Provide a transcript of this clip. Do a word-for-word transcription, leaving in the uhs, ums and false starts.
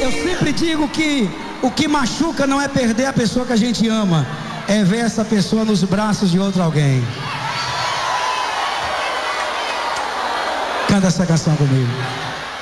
Eu sempre digo que o que machuca não é perder a pessoa que a gente ama, é ver essa pessoa nos braços de outro alguém. Canta essa canção comigo.